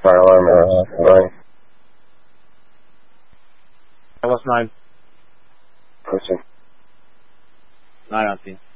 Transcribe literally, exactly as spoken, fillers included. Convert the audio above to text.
Fire alarm is nine. I was nine. Pushing. Nine on scene.